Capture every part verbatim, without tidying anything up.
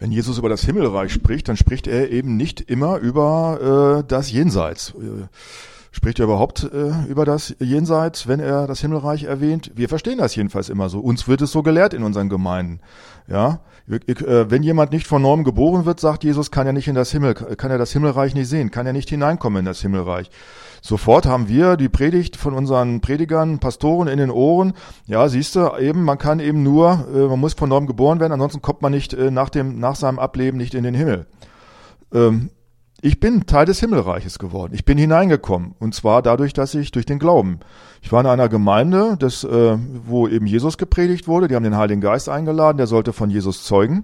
Wenn Jesus über das Himmelreich spricht, dann spricht er eben nicht immer über äh, das Jenseits. Äh, spricht er überhaupt äh, über das Jenseits, wenn er das Himmelreich erwähnt? Wir verstehen das jedenfalls immer so. Uns wird es so gelehrt in unseren Gemeinden. Ja, äh, wenn jemand nicht von neuem geboren wird, sagt Jesus, kann er nicht in das Himmel, kann er das Himmelreich nicht sehen, kann er nicht hineinkommen in das Himmelreich. Sofort haben wir die Predigt von unseren Predigern, Pastoren in den Ohren. Ja, siehst du, eben, man kann eben nur, äh, man muss von neuem geboren werden, ansonsten kommt man nicht äh, nach dem, nach seinem Ableben nicht in den Himmel. Ähm, ich bin Teil des Himmelreiches geworden. Ich bin hineingekommen. Und zwar dadurch, dass ich durch den Glauben. Ich war in einer Gemeinde, das, äh, wo eben Jesus gepredigt wurde. Die haben den Heiligen Geist eingeladen, der sollte von Jesus zeugen.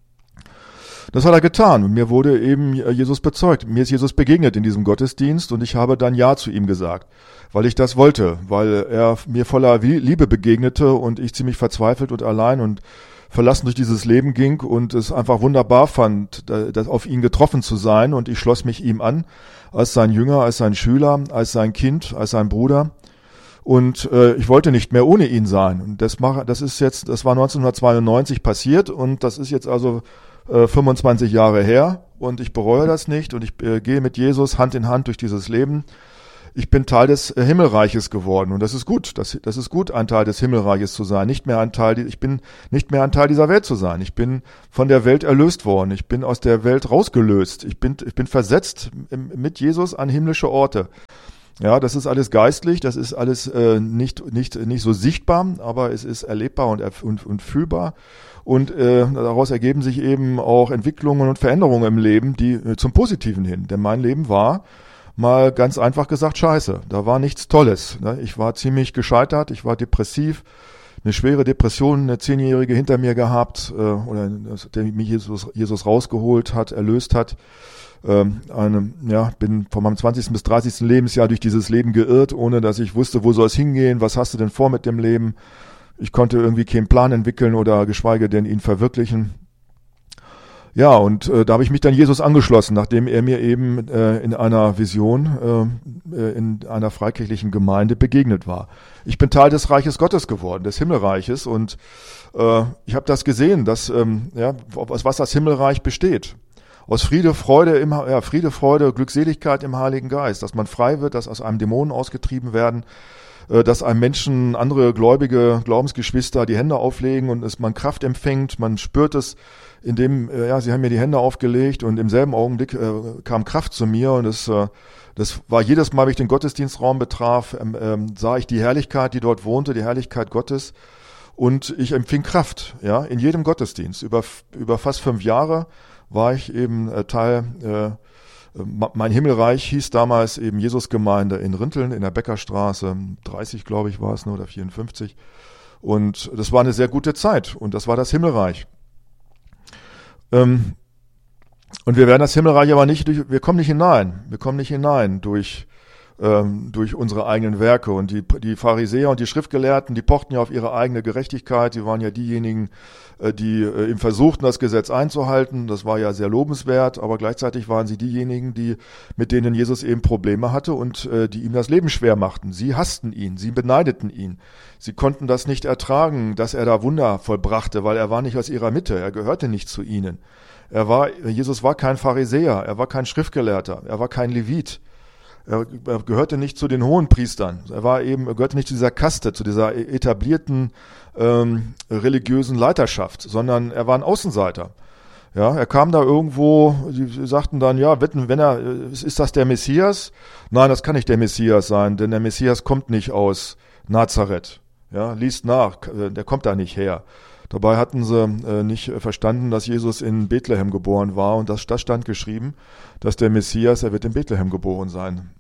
Das hat er getan und mir wurde eben Jesus bezeugt. Mir ist Jesus begegnet in diesem Gottesdienst und ich habe dann Ja zu ihm gesagt, weil ich das wollte, weil er mir voller Liebe begegnete und ich ziemlich verzweifelt und allein und verlassen durch dieses Leben ging und es einfach wunderbar fand, das auf ihn getroffen zu sein, und ich schloss mich ihm an, als sein Jünger, als sein Schüler, als sein Kind, als sein Bruder. Und äh, ich wollte nicht mehr ohne ihn sein. Und das, mach, das ist jetzt, das war neunzehnhundertzweiundneunzig passiert und das ist jetzt also fünfundzwanzig Jahre her und ich bereue das nicht und ich äh, gehe mit Jesus Hand in Hand durch dieses Leben. Ich bin Teil des äh, Himmelreiches geworden und das ist gut. Das, das ist gut, ein Teil des Himmelreiches zu sein. Nicht mehr ein Teil, ich bin nicht mehr ein Teil dieser Welt zu sein. Ich bin von der Welt erlöst worden. Ich bin aus der Welt rausgelöst. Ich bin, ich bin versetzt mit Jesus an himmlische Orte. Ja, das ist alles geistlich, das ist alles äh, nicht nicht nicht so sichtbar, aber es ist erlebbar und und, und fühlbar. Und äh, daraus ergeben sich eben auch Entwicklungen und Veränderungen im Leben, die äh, zum Positiven hin. Denn mein Leben war, mal ganz einfach gesagt, scheiße. Da war nichts Tolles. Ne? Ich war ziemlich gescheitert, ich war depressiv, eine schwere Depression, eine zehnjährige hinter mir gehabt, äh, oder der mich Jesus, Jesus rausgeholt hat, erlöst hat. Ähm, eine, ja, bin von meinem zwanzigsten bis dreißigsten Lebensjahr durch dieses Leben geirrt, ohne dass ich wusste, wo soll es hingehen, was hast du denn vor mit dem Leben. Ich konnte irgendwie keinen Plan entwickeln oder geschweige denn ihn verwirklichen. Ja, und äh, da habe ich mich dann Jesus angeschlossen, nachdem er mir eben äh, in einer Vision äh, in einer freikirchlichen Gemeinde begegnet war. Ich bin Teil des Reiches Gottes geworden, des Himmelreiches, und äh, ich habe das gesehen, dass ähm, ja, aus was das Himmelreich besteht. Aus Friede, Freude, im, ja, Friede, Freude, Glückseligkeit im Heiligen Geist, dass man frei wird, dass aus einem Dämonen ausgetrieben werden, dass einem Menschen, andere gläubige Glaubensgeschwister die Hände auflegen und es man Kraft empfängt, man spürt es, indem, ja, sie haben mir die Hände aufgelegt und im selben Augenblick äh, kam Kraft zu mir und es, äh, das war jedes Mal, wenn ich den Gottesdienstraum betraf, ähm, ähm, sah ich die Herrlichkeit, die dort wohnte, die Herrlichkeit Gottes, und ich empfing Kraft, ja, in jedem Gottesdienst. Über, über fast fünf Jahre war ich eben äh, Teil, äh, mein Himmelreich hieß damals eben Jesusgemeinde in Rinteln in der Bäckerstraße, dreißig glaube ich war es, ne, oder vierundfünfzig. Und das war eine sehr gute Zeit und das war das Himmelreich. Ähm, und wir werden das Himmelreich aber nicht durch, wir kommen nicht hinein, wir kommen nicht hinein durch ähm, durch unsere eigenen Werke. Und die, die Pharisäer und die Schriftgelehrten, die pochten ja auf ihre eigene Gerechtigkeit, die waren ja diejenigen, äh, die äh, eben versuchten, das Gesetz einzuhalten. Das war ja sehr lobenswert, aber gleichzeitig waren sie diejenigen, die mit denen Jesus eben Probleme hatte und äh, die ihm das Leben schwer machten. Sie hassten ihn, sie beneideten ihn. Sie konnten das nicht ertragen, dass er da Wunder vollbrachte, weil er war nicht aus ihrer Mitte, er gehörte nicht zu ihnen. Er war, Jesus war kein Pharisäer, er war kein Schriftgelehrter, er war kein Levit. Er gehörte nicht zu den Hohenpriestern. Er war eben, er gehörte nicht zu dieser Kaste, zu dieser etablierten ähm, religiösen Leiterschaft, sondern er war ein Außenseiter. Ja, er kam da irgendwo, sie sagten dann, ja, wetten, wenn er, ist das der Messias? Nein, das kann nicht der Messias sein, denn der Messias kommt nicht aus Nazareth. Ja, liest nach, der kommt da nicht her. Dabei hatten sie äh, nicht verstanden, dass Jesus in Bethlehem geboren war, und das, das stand geschrieben, dass der Messias, er wird in Bethlehem geboren sein.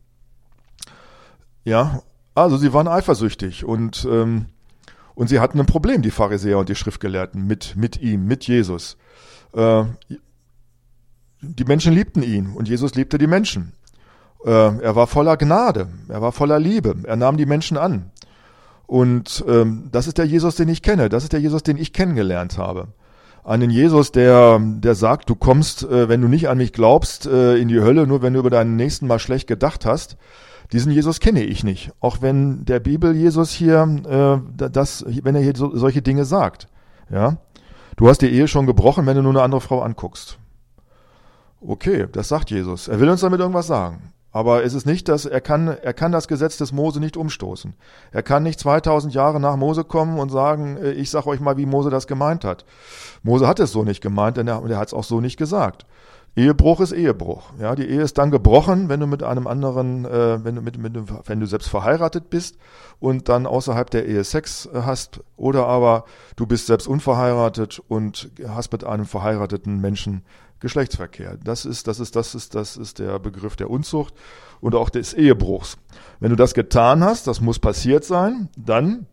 Ja, also sie waren eifersüchtig und ähm, und sie hatten ein Problem, die Pharisäer und die Schriftgelehrten, mit mit ihm, mit Jesus. Äh, die Menschen liebten ihn und Jesus liebte die Menschen. Äh, er war voller Gnade, er war voller Liebe, er nahm die Menschen an. Und ähm, das ist der Jesus, den ich kenne. Das ist der Jesus, den ich kennengelernt habe. Einen Jesus, der der sagt, du kommst, äh, wenn du nicht an mich glaubst, äh, in die Hölle, nur wenn du über deinen Nächsten mal schlecht gedacht hast. Diesen Jesus kenne ich nicht. Auch wenn der Bibel Jesus hier, äh, das, wenn er hier so, solche Dinge sagt. Ja, Du hast die Ehe schon gebrochen, wenn du nur eine andere Frau anguckst. Okay, das sagt Jesus. Er will uns damit irgendwas sagen. Aber es ist nicht, dass er kann, er kann das Gesetz des Mose nicht umstoßen. Er kann nicht zweitausend Jahre nach Mose kommen und sagen, ich sag euch mal, wie Mose das gemeint hat. Mose hat es so nicht gemeint, denn er, er hat es auch so nicht gesagt. Ehebruch ist Ehebruch. Ja, die Ehe ist dann gebrochen, wenn du mit einem anderen, äh, wenn du mit, mit, wenn du selbst verheiratet bist und dann außerhalb der Ehe Sex hast, oder aber du bist selbst unverheiratet und hast mit einem verheirateten Menschen Geschlechtsverkehr. Das ist, das ist, das ist, das ist der Begriff der Unzucht und auch des Ehebruchs. Wenn du das getan hast, das muss passiert sein, dann,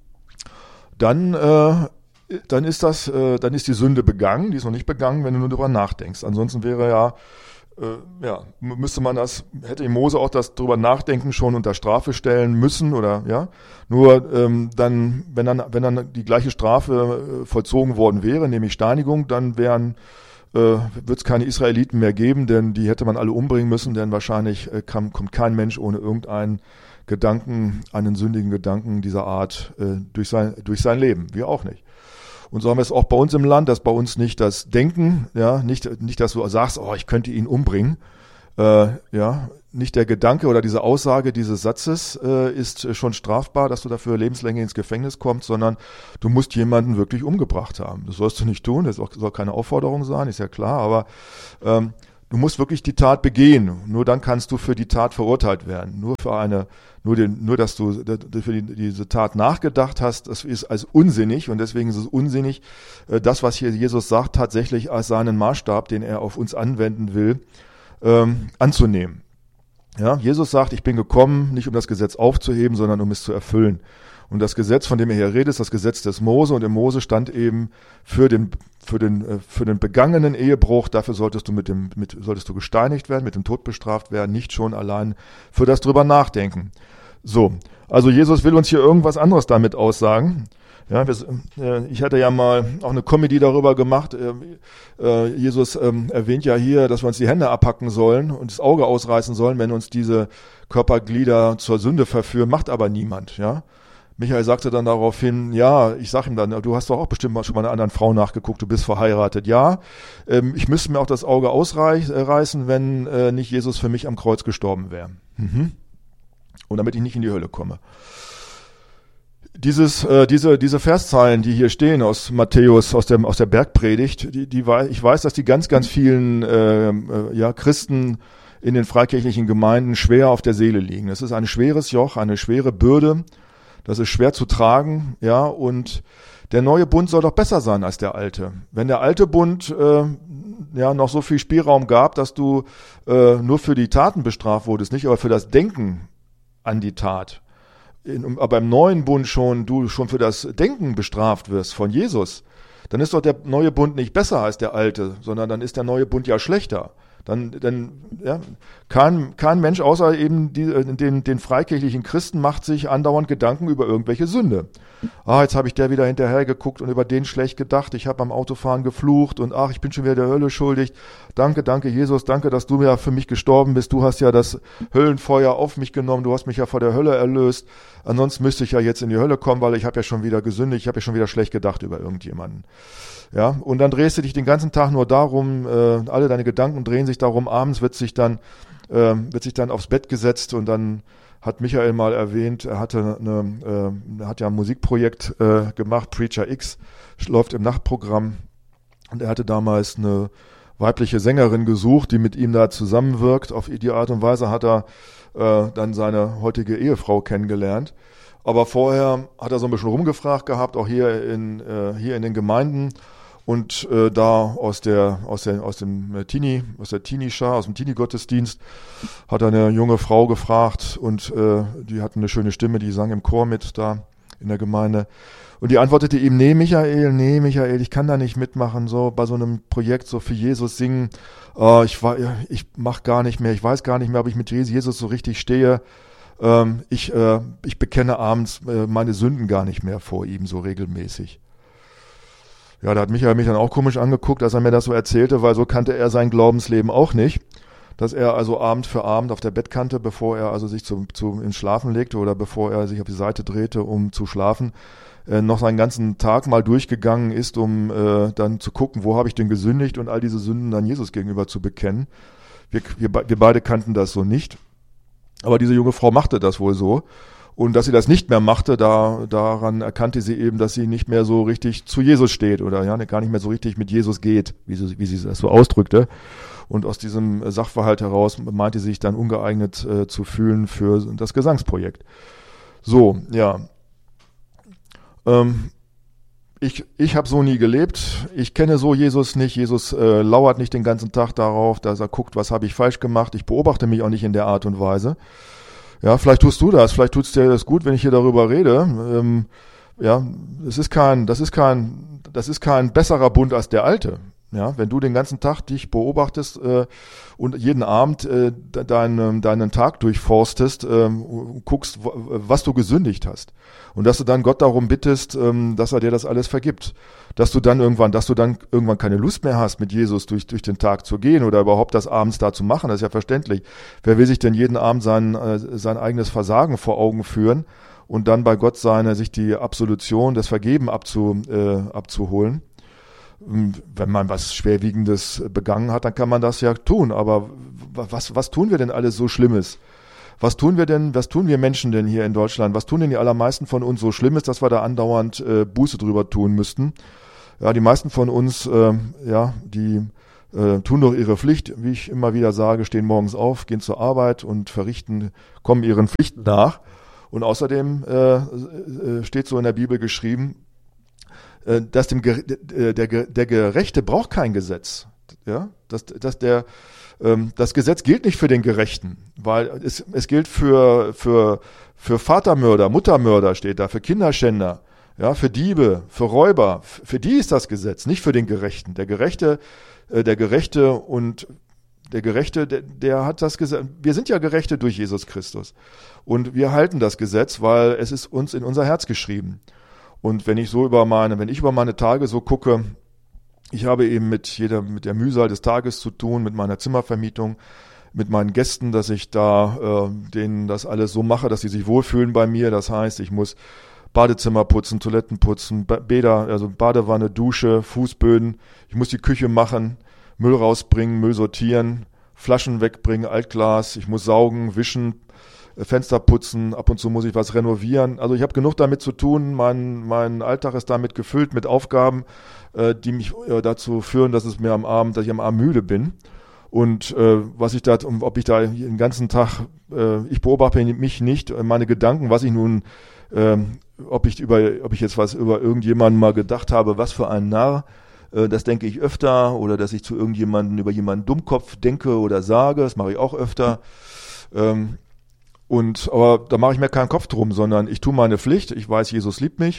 dann, äh, dann ist das, äh, dann ist die Sünde begangen. Die ist noch nicht begangen, wenn du nur darüber nachdenkst. Ansonsten wäre ja, äh, ja, müsste man das, hätte Mose auch das drüber nachdenken schon unter Strafe stellen müssen oder ja. Nur ähm, dann, wenn dann, wenn dann die gleiche Strafe äh, vollzogen worden wäre, nämlich Steinigung, dann wären äh, wird es keine Israeliten mehr geben, denn die hätte man alle umbringen müssen, denn wahrscheinlich äh, kam, kommt kein Mensch ohne irgendeinen Gedanken, einen sündigen Gedanken dieser Art äh, durch sein, durch sein Leben. Wir auch nicht. Und so haben wir es auch bei uns im Land, dass bei uns nicht das Denken, ja, nicht, nicht, dass du sagst, oh, ich könnte ihn umbringen, äh, ja, nicht der Gedanke oder diese Aussage dieses Satzes äh, ist schon strafbar, dass du dafür lebenslänglich ins Gefängnis kommst, sondern du musst jemanden wirklich umgebracht haben. Das sollst du nicht tun, das soll keine Aufforderung sein, ist ja klar, aber ähm, du musst wirklich die Tat begehen. Nur dann kannst du für die Tat verurteilt werden. Nur für eine, nur den, nur dass du für die, diese Tat nachgedacht hast, das ist als unsinnig und deswegen ist es unsinnig, das, was hier Jesus sagt, tatsächlich als seinen Maßstab, den er auf uns anwenden will, ähm, anzunehmen. Ja, Jesus sagt, ich bin gekommen, nicht um das Gesetz aufzuheben, sondern um es zu erfüllen. Und das Gesetz, von dem er hier redet, ist das Gesetz des Mose. Und im Mose stand eben für den, für den, für den begangenen Ehebruch, dafür solltest du mit dem, mit, solltest du gesteinigt werden, mit dem Tod bestraft werden, nicht schon allein für das drüber nachdenken. So. Also Jesus will uns hier irgendwas anderes damit aussagen. Ja, wir, äh, ich hatte ja mal auch eine Comedy darüber gemacht. Äh, äh, Jesus ähm, erwähnt ja hier, dass wir uns die Hände abhacken sollen und das Auge ausreißen sollen, wenn uns diese Körperglieder zur Sünde verführen, macht aber niemand, ja. Michael sagte dann daraufhin, ja, ich sag ihm dann, du hast doch auch bestimmt mal schon mal einer anderen Frau nachgeguckt, du bist verheiratet. Ja, ähm, ich müsste mir auch das Auge ausreißen, wenn äh, nicht Jesus für mich am Kreuz gestorben wäre. Mhm. Und damit ich nicht in die Hölle komme. Dieses, äh, diese, diese Verszeilen, die hier stehen aus Matthäus, aus der, aus der Bergpredigt, die, die, ich weiß, dass die ganz, ganz vielen äh, äh, ja, Christen in den freikirchlichen Gemeinden schwer auf der Seele liegen. Es ist ein schweres Joch, eine schwere Bürde. Das ist schwer zu tragen, ja, und der neue Bund soll doch besser sein als der alte. Wenn der alte Bund äh, ja noch so viel Spielraum gab, dass du äh, nur für die Taten bestraft wurdest, nicht aber für das Denken an die Tat. In, aber im neuen Bund schon, du schon für das Denken bestraft wirst von Jesus, dann ist doch der neue Bund nicht besser als der alte, sondern dann ist der neue Bund ja schlechter. Dann, dann ja, kein, kein Mensch außer eben die, den, den freikirchlichen Christen macht sich andauernd Gedanken über irgendwelche Sünde. Ah, jetzt habe ich der wieder hinterher geguckt und über den schlecht gedacht. Ich habe beim Autofahren geflucht und ach, ich bin schon wieder der Hölle schuldig. Danke, danke Jesus, danke, dass du ja für mich gestorben bist. Du hast ja das Höllenfeuer auf mich genommen. Du hast mich ja vor der Hölle erlöst. Ansonsten müsste ich ja jetzt in die Hölle kommen, weil ich habe ja schon wieder gesündigt. Ich habe ja schon wieder schlecht gedacht über irgendjemanden. Ja, und dann drehst du dich den ganzen Tag nur darum, äh, alle deine Gedanken drehen sich darum, abends wird sich dann, äh, wird sich dann aufs Bett gesetzt und dann hat Michael mal erwähnt, er hatte eine, äh, hat ja ein Musikprojekt äh, gemacht, Preacher X, läuft im Nachtprogramm und er hatte damals eine weibliche Sängerin gesucht, die mit ihm da zusammenwirkt. Auf die Art und Weise hat er äh, dann seine heutige Ehefrau kennengelernt. Aber vorher hat er so ein bisschen rumgefragt gehabt, auch hier in, äh, hier in den Gemeinden. Und äh, da aus der aus der aus dem Teenie aus der Teenie-Schar, aus dem Teenie-Gottesdienst hat er eine junge Frau gefragt und äh, die hatte eine schöne Stimme, die sang im Chor mit da in der Gemeinde und die antwortete ihm: Nee, Michael, nee, Michael, ich kann da nicht mitmachen, so bei so einem Projekt so für Jesus singen. Äh, ich war ich mach gar nicht mehr, ich weiß gar nicht mehr, ob ich mit Jesus so richtig stehe. Ähm, ich äh, ich bekenne abends äh, meine Sünden gar nicht mehr vor ihm so regelmäßig. Ja, da hat Michael mich dann auch komisch angeguckt, als er mir das so erzählte, weil so kannte er sein Glaubensleben auch nicht. dass er also Abend für Abend auf der Bettkante, bevor er also sich zu, zu, ins Schlafen legte oder bevor er sich auf die Seite drehte, um zu schlafen, äh, noch seinen ganzen Tag mal durchgegangen ist, um äh, dann zu gucken, wo habe ich denn gesündigt und all diese Sünden dann Jesus gegenüber zu bekennen. Wir, wir, wir beide kannten das so nicht. Aber diese junge Frau machte das wohl so. Und dass sie das nicht mehr machte, da, daran erkannte sie eben, dass sie nicht mehr so richtig zu Jesus steht oder ja, gar nicht mehr so richtig mit Jesus geht, wie sie, wie sie das so ausdrückte. Und aus diesem Sachverhalt heraus meinte sie sich dann ungeeignet äh, zu fühlen für das Gesangsprojekt. So, ja. Ähm, ich ich habe so nie gelebt. Ich kenne so Jesus nicht. Jesus äh, lauert nicht den ganzen Tag darauf, dass er guckt, was habe ich falsch gemacht. Ich beobachte mich auch nicht in der Art und Weise. Ja, vielleicht tust du das, vielleicht tut's dir das gut, wenn ich hier darüber rede. Ähm, ja, es ist kein, das ist kein, das ist kein besserer Bund als der alte. Ja, wenn du den ganzen Tag dich beobachtest äh, und jeden Abend äh, deinen deinen Tag durchforstest, äh, guckst, was du gesündigt hast und dass du dann Gott darum bittest, ähm, dass er dir das alles vergibt, dass du dann irgendwann, dass du dann irgendwann keine Lust mehr hast, mit Jesus durch durch den Tag zu gehen oder überhaupt das abends da zu machen, das ist ja verständlich. Wer will sich denn jeden Abend sein äh, sein eigenes Versagen vor Augen führen und dann bei Gott seine sich die Absolution, das Vergeben abzu, äh, abzuholen? Wenn man was Schwerwiegendes begangen hat, dann kann man das ja tun. Aber was, was tun wir denn alles so Schlimmes? Was tun wir denn, was tun wir Menschen denn hier in Deutschland? Was tun denn die allermeisten von uns so Schlimmes, dass wir da andauernd äh, Buße drüber tun müssten? Ja, die meisten von uns, äh, ja, die äh, tun doch ihre Pflicht, wie ich immer wieder sage, stehen morgens auf, gehen zur Arbeit und verrichten, kommen ihren Pflichten nach. Und außerdem äh, äh, steht so in der Bibel geschrieben, dass dem der der der Gerechte braucht kein Gesetz, ja, dass dass der ähm, das Gesetz gilt nicht für den Gerechten, weil es es gilt für für für Vatermörder, Muttermörder steht da, für Kinderschänder, ja, für Diebe, für Räuber, für die ist das Gesetz, nicht für den Gerechten. Der Gerechte, äh, der Gerechte und der Gerechte, der, der hat das Gesetz. Wir sind ja Gerechte durch Jesus Christus und wir halten das Gesetz, weil es ist uns in unser Herz geschrieben. Und wenn ich so über meine, wenn ich über meine Tage so gucke, ich habe eben mit jeder, mit der Mühsal des Tages zu tun, mit meiner Zimmervermietung, mit meinen Gästen, dass ich da äh, denen das alles so mache, dass sie sich wohlfühlen bei mir. Das heißt, ich muss Badezimmer putzen, Toiletten putzen, Bäder, also Badewanne, Dusche, Fußböden. Ich muss die Küche machen, Müll rausbringen, Müll sortieren, Flaschen wegbringen, Altglas. Ich muss saugen, wischen, Fenster putzen, ab und zu muss ich was renovieren. Also ich habe genug damit zu tun. Mein, mein Alltag ist damit gefüllt mit Aufgaben, äh, die mich äh, dazu führen, dass es mir am Abend, dass ich am Abend müde bin. Und äh, was ich da, ob ich da den ganzen Tag, äh, ich beobachte mich nicht, meine Gedanken, was ich nun, äh, ob ich über, ob ich jetzt was über irgendjemanden mal gedacht habe, was für ein Narr. Äh, das denke ich öfter, oder dass ich zu irgendjemanden über jemanden Dummkopf denke oder sage. Das mache ich auch öfter. Ähm, Und, aber da mache ich mir keinen Kopf drum, sondern ich tue meine Pflicht. Ich weiß, Jesus liebt mich.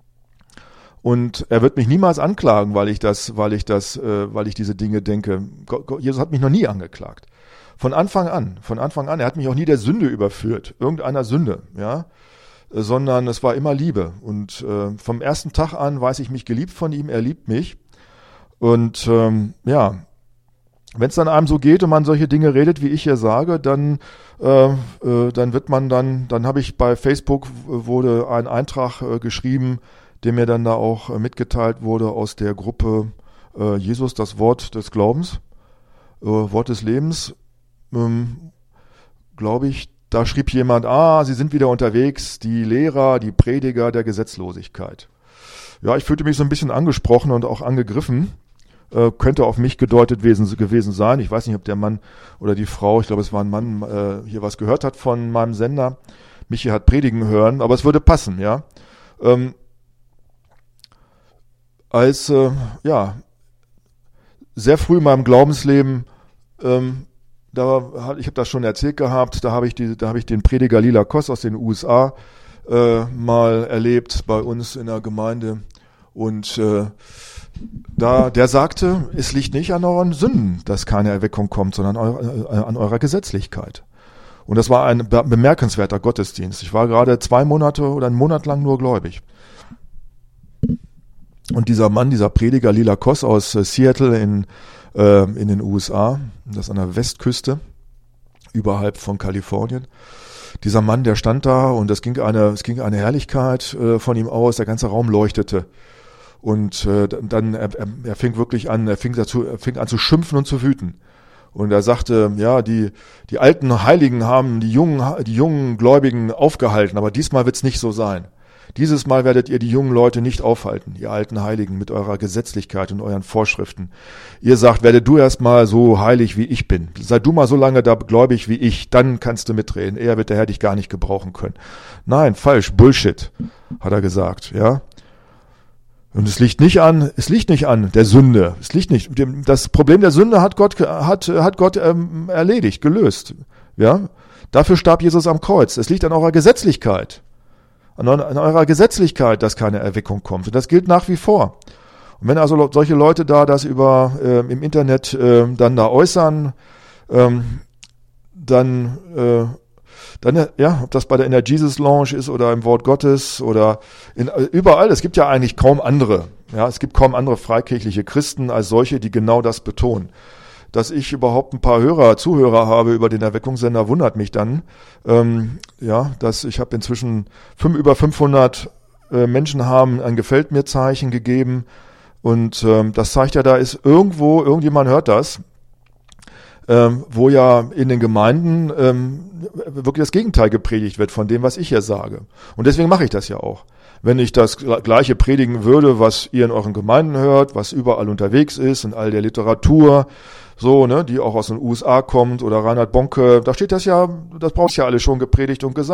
Und er wird mich niemals anklagen, weil ich das, weil ich das, äh, weil ich diese Dinge denke. Gott, Jesus hat mich noch nie angeklagt. Von Anfang an, von Anfang an. Er hat mich auch nie der Sünde überführt, irgendeiner Sünde, ja. Äh, sondern es war immer Liebe. Und äh, vom ersten Tag an weiß ich mich geliebt von ihm. Er liebt mich. Und ähm, ja. Wenn es dann einem so geht und man solche Dinge redet, wie ich hier sage, dann äh, äh, dann wird man dann, dann habe ich bei Facebook wurde ein Eintrag äh, geschrieben, der mir dann da auch äh, mitgeteilt wurde aus der Gruppe äh, Jesus, das Wort des Glaubens, äh, Wort des Lebens, ähm, glaube ich. Da schrieb jemand, ah, Sie sind wieder unterwegs, die Lehrer, die Prediger der Gesetzlosigkeit. Ja, ich fühlte mich so ein bisschen angesprochen und auch angegriffen. Äh, könnte auf mich gedeutet gewesen, gewesen sein. Ich weiß nicht, ob der Mann oder die Frau, ich glaube, es war ein Mann, äh, hier was gehört hat von meinem Sender. Michi hat predigen hören, aber es würde passen, ja. Ähm, als, äh, ja, sehr früh in meinem Glaubensleben, ähm, da, ich habe das schon erzählt gehabt, da habe ich die, da habe ich den Prediger Lila Koss aus den U S A äh, mal erlebt bei uns in der Gemeinde und äh, Da, der sagte, es liegt nicht an euren Sünden, dass keine Erweckung kommt, sondern an eurer Gesetzlichkeit. Und das war ein bemerkenswerter Gottesdienst. Ich war gerade zwei Monate oder einen Monat lang nur gläubig. Und dieser Mann, dieser Prediger Lila Koss aus äh, Seattle in, äh, in den U S A, das an der Westküste, überhalb von Kalifornien. Dieser Mann, der stand da und es ging eine, es ging eine Herrlichkeit äh, von ihm aus, der ganze Raum leuchtete. Und äh, dann, er, er fing wirklich an, er fing, dazu, er fing an zu schimpfen und zu wüten. Und er sagte, ja, die, die alten Heiligen haben die jungen, die jungen Gläubigen aufgehalten, aber diesmal wird's nicht so sein. Dieses Mal werdet ihr die jungen Leute nicht aufhalten, ihr alten Heiligen, mit eurer Gesetzlichkeit und euren Vorschriften. Ihr sagt, werde du erst mal so heilig, wie ich bin. Sei du mal so lange da gläubig wie ich, dann kannst du mitreden. Eher wird der Herr dich gar nicht gebrauchen können. Nein, falsch, Bullshit, hat er gesagt, ja. Und es liegt nicht an, es liegt nicht an der Sünde. Es liegt nicht, das Problem der Sünde hat Gott, hat, hat Gott ähm, erledigt, gelöst, ja. Dafür starb Jesus am Kreuz. Es liegt an eurer Gesetzlichkeit. An eurer Gesetzlichkeit, dass keine Erweckung kommt. Und das gilt nach wie vor. Und wenn also solche Leute da das über äh, im Internet äh, dann da äußern, ähm, dann, äh, dann, ja, ob das bei der Inner Jesus Lounge ist oder im Wort Gottes oder in, überall, es gibt ja eigentlich kaum andere. Ja, es gibt kaum andere freikirchliche Christen als solche, die genau das betonen. Dass ich überhaupt ein paar Hörer, Zuhörer habe über den Erweckungssender, wundert mich dann. Ähm, ja, dass ich habe inzwischen fünf, über fünfhundert äh, Menschen haben ein Gefällt mir Zeichen gegeben und ähm, das zeigt ja, da ist irgendwo, irgendjemand hört das, ähm, wo ja in den Gemeinden ähm, wirklich das Gegenteil gepredigt wird von dem, was ich hier sage. Und deswegen mache ich das ja auch. Wenn ich das Gleiche predigen würde, was ihr in euren Gemeinden hört, was überall unterwegs ist, in all der Literatur, so, ne, die auch aus den U S A kommt, oder Reinhard Bonke, da steht das ja, das brauchst ja alles schon gepredigt und gesagt.